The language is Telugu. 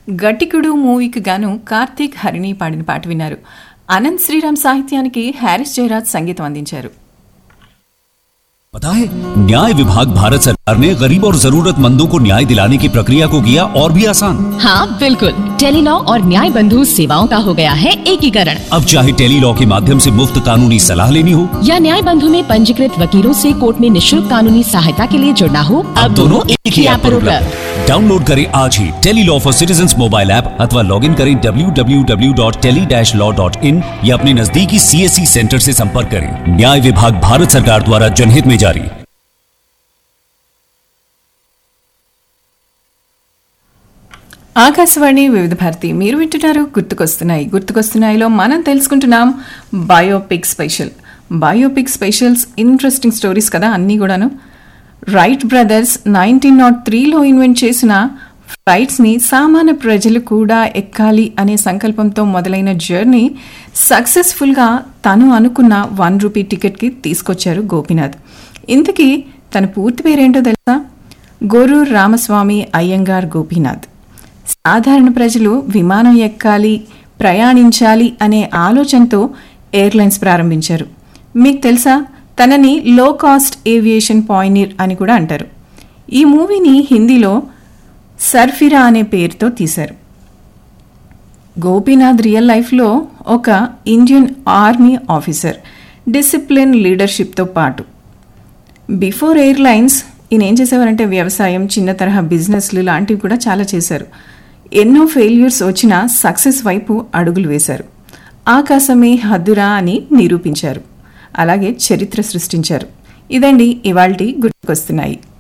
గట్టికుడు మూవీకి గాను కార్తీక్ హరిణి పాడిన పాట విన్నారు. అనంత్ శ్రీరామ్ సాహిత్యానికి హారిస్ జయరాజ్ సంగీతం అందించారు. पता है, न्याय विभाग भारत सरकार ने गरीब और जरूरतमंदों को न्याय दिलाने की प्रक्रिया को किया और भी आसान। हाँ बिल्कुल, टेलीलॉ और न्याय बंधु सेवाओं का हो गया है एकीकरण। अब चाहे टेलीलॉ के माध्यम से मुफ्त कानूनी सलाह लेनी हो या न्याय बंधु में पंजीकृत वकीलों से कोर्ट में निःशुल्क कानूनी सहायता के लिए जुड़ना हो, अब दोनों एक ही ऐप पर उपलब्ध। डाउनलोड करें आज ही Tele-Law for citizens mobile app अथवा लॉग इन करें www.tele-law.in या अपने नजदीकी CSC सेंटर से संपर्क करें। न्याय विभाग भारत सरकार द्वारा जनहित में जारी। ఆకాశవాణి వివిధ భారతి మీరు వింటున్నారు. గుర్తుకొస్తున్నాయిలో మనం తెలుసుకుంటున్నాం బయోపిక్ స్పెషల్స్ ఇంట్రెస్టింగ్ స్టోరీస్ కదా అన్నీ కూడాను. రైట్ బ్రదర్స్ 1903లో ఇన్వెంట్ చేసిన ఫ్లైట్స్ని సామాన్య ప్రజలు కూడా ఎక్కాలి అనే సంకల్పంతో మొదలైన జర్నీ సక్సెస్ఫుల్గా తను అనుకున్న ₹1 టికెట్కి తీసుకొచ్చారు గోపీనాథ్. ఇంతకీ తన పూర్తి పేరేంటో తెలుసా? గోరూర్ రామస్వామి అయ్యంగార్ గోపీనాథ్. సాధారణ ప్రజలు విమానం ఎక్కాలి, ప్రయాణించాలి అనే ఆలోచనతో ఎయిర్లైన్స్ ప్రారంభించారు. మీకు తెలుసా, తనని లో కాస్ట్ ఏవియేషన్ పాయనీర్ అని కూడా అంటారు. ఈ మూవీని హిందీలో సర్ఫిరా అనే పేరుతో తీశారు. గోపీనాథ్ రియల్ లైఫ్లో ఒక ఇండియన్ ఆర్మీ ఆఫీసర్, డిసిప్లిన్ లీడర్షిప్తో పాటు బిఫోర్ ఎయిర్లైన్స్ ఈయన ఏం చేసేవారంటే వ్యవసాయం, చిన్న తరహా బిజినెస్లు లాంటివి కూడా చాలా చేశారు. ఎన్నో ఫెయిల్యూర్స్ వచ్చినా సక్సెస్ వైపు అడుగులు వేశారు. ఆకాశమే హద్దురా అని నిరూపించారు. అలాగే చరిత్ర సృష్టించారు. ఇదండి ఇవాల్టి గుర్తుకొస్తున్నాయి.